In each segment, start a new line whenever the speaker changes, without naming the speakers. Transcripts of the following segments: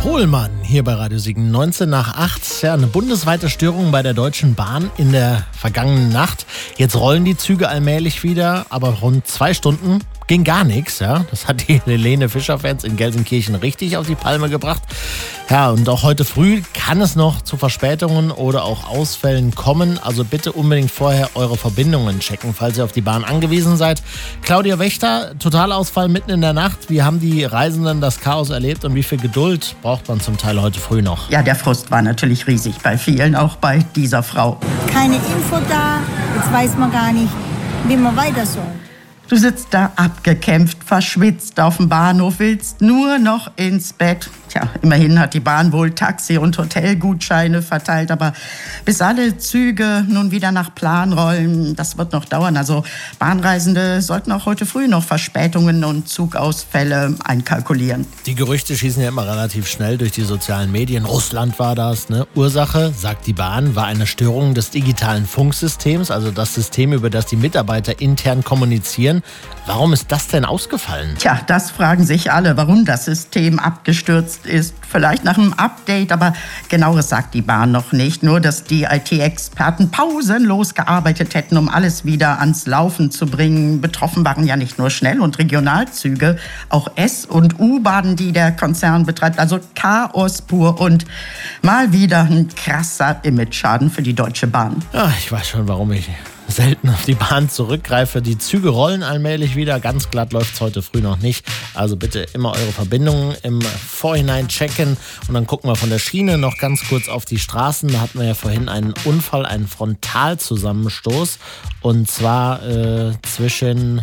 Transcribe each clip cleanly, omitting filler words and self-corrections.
Pohlmann hier bei Radio Siegen. 19 nach 8. Ja, eine bundesweite Störung bei der Deutschen Bahn in der vergangenen Nacht. Jetzt rollen die Züge allmählich wieder, aber rund 2 Stunden ging gar nichts. Ja. Das hat die Helene Fischer-Fans in Gelsenkirchen richtig auf die Palme gebracht. Ja, und auch heute früh kann es noch zu Verspätungen oder auch Ausfällen kommen. Also bitte unbedingt vorher eure Verbindungen checken, falls ihr auf die Bahn angewiesen seid. Claudia Wächter, Totalausfall mitten in der Nacht. Wie haben die Reisenden das Chaos erlebt und wie viel Geduld braucht man zum Teil heute früh noch?
Ja, der Frust war natürlich riesig bei vielen, auch bei dieser Frau.
Keine Info da, jetzt weiß man gar nicht, wie man weiter soll.
Du sitzt da abgekämpft, verschwitzt auf dem Bahnhof, willst nur noch ins Bett. Tja, immerhin hat die Bahn wohl Taxi- und Hotelgutscheine verteilt, aber bis alle Züge nun wieder nach Plan rollen, das wird noch dauern. Also Bahnreisende sollten auch heute früh noch Verspätungen und Zugausfälle einkalkulieren.
Die Gerüchte schießen ja immer relativ schnell durch die sozialen Medien. Russland war das, ne? Ursache, sagt die Bahn, war eine Störung des digitalen Funksystems, also das System, über das die Mitarbeiter intern kommunizieren. Warum ist das denn ausgefallen?
Tja, das fragen sich alle, warum das System abgestürzt ist. Vielleicht nach einem Update, aber Genaueres sagt die Bahn noch nicht. Nur, dass die IT-Experten pausenlos gearbeitet hätten, um alles wieder ans Laufen zu bringen. Betroffen waren ja nicht nur Schnell- und Regionalzüge, auch S- und U-Bahnen, die der Konzern betreibt. Also Chaos pur und mal wieder ein krasser Imageschaden für die Deutsche Bahn.
Ja, ich weiß schon, warum ich selten auf die Bahn zurückgreife. Die Züge rollen allmählich wieder. Ganz glatt läuft es heute früh noch nicht. Also bitte immer eure Verbindungen im Vorhinein checken. Und dann gucken wir von der Schiene noch ganz kurz auf die Straßen. Da hatten wir ja vorhin einen Unfall, einen Frontalzusammenstoß. Und zwar zwischen...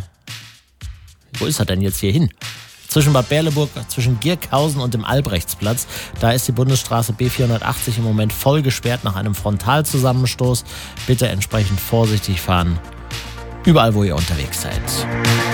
Wo ist er denn jetzt hier hin? Zwischen Bad Berleburg, zwischen Gierkhausen und dem Albrechtsplatz. Da ist die Bundesstraße B480 im Moment voll gesperrt nach einem Frontalzusammenstoß. Bitte entsprechend vorsichtig fahren, überall wo ihr unterwegs seid.